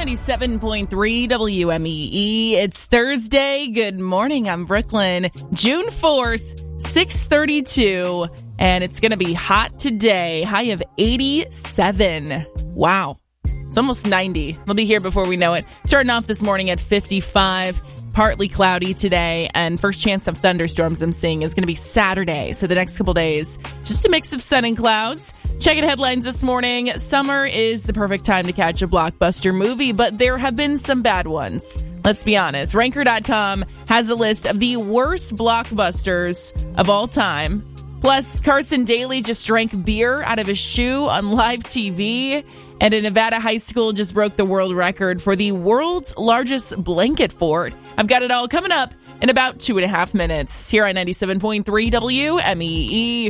97.3 WMEE. It's Thursday. Good morning. I'm Brooklyn. June 4th, 6:32, and it's going to be hot today. High of 87. Wow. It's almost 90. We'll be here before we know it. Starting off this morning at 55. Partly cloudy today, and first chance of thunderstorms I'm seeing is going to be Saturday. So the next couple days, just a mix of sun and clouds. Checking headlines this morning. Summer is the perfect time to catch a blockbuster movie, but there have been some bad ones. Let's be honest. Ranker.com has a list of the worst blockbusters of all time. Plus, Carson Daly just drank beer out of his shoe on live TV. And a Nevada high school just broke the world record for the world's largest blanket fort. I've got it all coming up in about 2.5 minutes here on 97.3 WMEE.